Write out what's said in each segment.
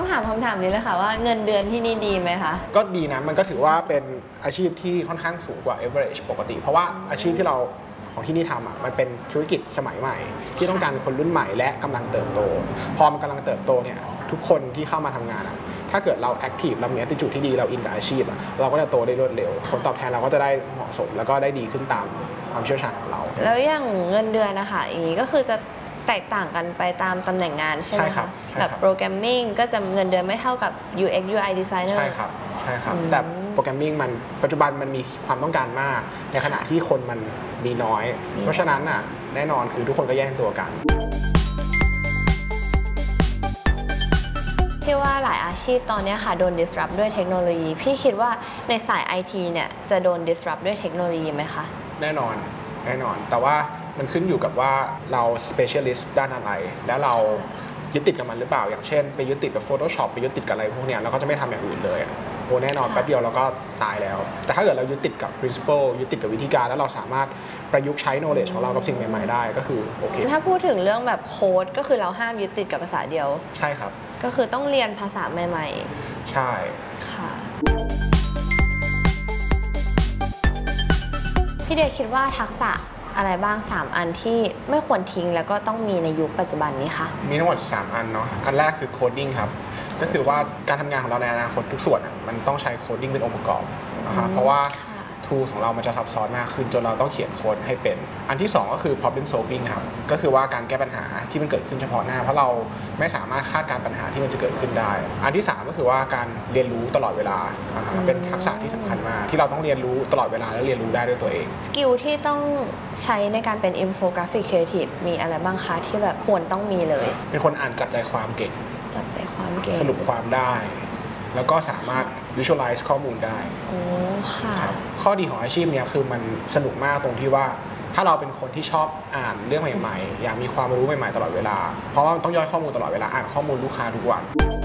ต้องถามคำถามนี้เลยค่ะว่าเงินเดือนที่นี่ดีไหมคะก็ดีนะมันก็ถือว่าเป็นอาชีพที่ค่อนข้างสูงกว่า average ปกติเพราะว่าอาชีพที่เราของที่นี่ทำมันเป็นธุรกิจสมัยใหม่ที่ต้องการคนรุ่นใหม่และกำลังเติบโตพอมันกำลังเติบโตเนี่ยทุกคนที่เข้ามาทำงานถ้าเกิดเรา active เรามี attitude ที่ดีเราอินกับอาชีพเราก็จะโตได้รวดเร็วผลตอบแทนเราก็จะได้เหมาะสมแล้วก็ได้ดีขึ้นตามความเชี่ยวชาญของเราแล้วอย่างเงินเดือนนะคะอย่างนี้ก็คือจะแตกต่างกันไปตามตำแหน่งงานใช่ไหมคะแบบโปรแกรมมิ่งก็จะเงินเดือนไม่เท่ากับ UX UI designer ใช่ครับแต่โปรแกรมมิ่งมันปัจจุบันมันมีความต้องการมากในขณะที่คนมันมีน้อยเพราะฉะนั้นแน่นอนคือทุกคนก็แย่งตัวกันพี่ว่าหลายอาชีพตอนนี้ค่ะโดน disrupt ด้วยเทคโนโลยีพี่คิดว่าในสาย IT เนี่ยจะโดน disrupt ด้วยเทคโนโลยีไหมคะแน่นอนแต่ว่ามันขึ้นอยู่กับว่าเรา specialist ด้านอะไรแล้วเรายึดติดกับมันหรือเปล่าอย่างเช่นไปยึดติดกับ Photoshop ไปยึดติดกับอะไรพวกนี้เราก็จะไม่ทำอย่างอื่นเลยโอ้แน่นอนแป๊บเดียวเราก็ตายแล้วแต่ถ้าเกิดเรายึดติดกับ principle ยึดติดกับวิธีการแล้วเราสามารถประยุกต์ใช้ knowledge ของเรากับสิ่งใหม่ๆได้ก็คือโอเคถ้าพูดถึงเรื่องแบบโค้ดก็คือเราห้ามยึดติดกับภาษาเดียวใช่ครับก็คือต้องเรียนภาษาใหม่ๆใช่ค่ะพี่เดียคิดว่าทักษะอะไรบ้าง3อันที่ไม่ควรทิ้งแล้วก็ต้องมีในยุคปัจจุบันนี้คะมีทั้งหมด3อันเนาะอันแรกคือโคดดิ้งครับก็คือว่าการทำงานของเราในอนาคตทุกส่วนมันต้องใช้โคดดิ้งเป็นองค์ประกอบนะคะเพราะว่าทูของเรามันจะซับซ้อนมากขึ้นจนเราต้องเขียนโค้ดให้เป็นอันที่2ก็คือ problem solving ครับก็คือว่าการแก้ปัญหาที่มันเกิดขึ้นเฉพาะหน้าเพราะเราไม่สามารถคาดการปัญหาที่มันจะเกิดขึ้นได้อันที่3ก็คือว่าการเรียนรู้ตลอดเวลาเป็นทักษะที่สำคัญมากที่เราต้องเรียนรู้ตลอดเวลาและเรียนรู้ได้ด้วยตัวเองสกิลที่ต้องใช้ในการเป็นอินโฟกราฟิกครีเอทีฟมีอะไรบ้างคะที่แบบควรต้องมีเลยเป็นคนอ่านจับใจความเก่งสรุปความได้แล้วก็สามารถ visualize ข้อมูลได้ครับข้อดีของอาชีพนี้คือมันสนุกมากตรงที่ว่าถ้าเราเป็นคนที่ชอบอ่านเรื่องใหม่ๆอยากมีความรู้ใหม่ๆตลอดเวลาเพราะว่ามันต้องย่อยข้อมูลตลอดเวลาอ่านข้อมูลลูกค้าทุกวัน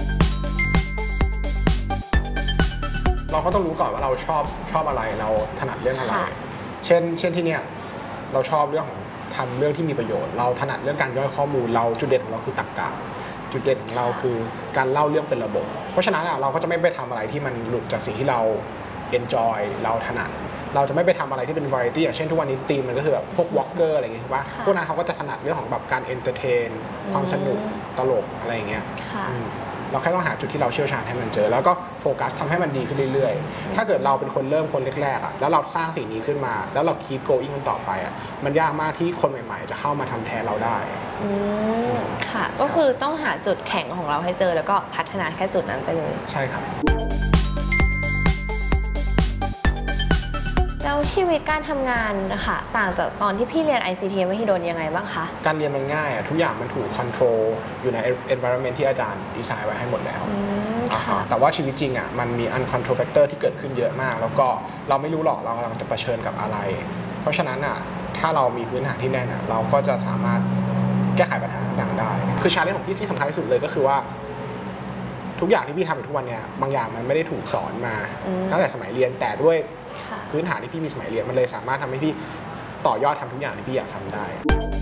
เราก็ต้องรู้ก่อนว่าเราชอบอะไรเราถนัดเรื่องอะไรเช่นที่เนี่ยเราชอบเรื่องของทำเรื่องที่มีประโยชน์เราถนัดเรื่องการย่อยข้อมูลเราจุดเด่นของเราคือตรรกะจุดเด่นของเราคือการเล่าเรื่องเป็นระบบเพราะฉะนั้นเราก็จะไม่ไปทำอะไรที่มันหลุดจากสิ่งที่เรา enjoy เราถนัดเราจะไม่ไปทำอะไรที่เป็น variety อย่างเช่นทุกวันนี้ธีมมันก็คือแบบพวก walker อะไรอย่างเงี้ยว่าพวกนั้นเขาก็จะถนัดเรื่องของแบบการ entertain ความสนุกตลกอะไรอย่างเงี้ยเราแค่ต้องหาจุดที่เราเชี่ยวชาญให้มันเจอแล้วก็โฟกัสทำให้มันดีขึ้นเรื่อยๆถ้าเกิดเราเป็นคนเริ่มคนแรกๆแล้วเราสร้างสิ่งนี้ขึ้นมาแล้วเรา keep going มันต่อไปมันยากมากที่คนใหม่ๆจะเข้ามาทำแทนเราได้ค่ะก็คือต้องหาจุดแข็งของเราให้เจอแล้วก็พัฒนาแค่จุดนั้นไปเลยใช่ครับแล้วชีวิตการทำงานนะคะต่างจากตอนที่พี่เรียน ICT มหิดลยังไงบ้างคะการเรียนมันง่ายทุกอย่างมันถูกคอนโทรลอยู่ใน environment ที่อาจารย์ดีไซน์ไว้ให้หมดแล้วแต่ว่าชีวิตจริงมันมี uncontrol factor ที่เกิดขึ้นเยอะมากแล้วก็เราไม่รู้หรอกเรากำลังจะเผชิญกับอะไรเพราะฉะนั้นถ้าเรามีพื้นฐานที่แน่นเราก็จะสามารถแก้ไขปัญหาต่างๆได้คือชาเลนจ์ของพี่ที่สำคัญที่สุดเลยก็คือว่าทุกอย่างที่พี่ทำอยู่ทุกวันนี้บางอย่างมันไม่ได้ถูกสอนมาตั้งแต่สมัยเรียนแต่ด้วยพื้นฐานที่พี่มีสมัยเรียนมันเลยสามารถทำให้พี่ต่อยอดทำทุกอย่างที่พี่อยากทำได้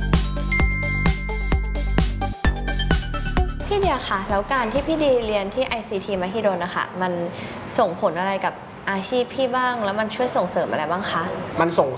พี่เดียค่ะแล้วการที่พี่ดีเรียนที่ ICT มหิดลนะคะมันส่งผลอะไรกับอาชีพพี่บ้างแล้วมันช่วยส่งเสริมอะไรบ้างคะมันส่ง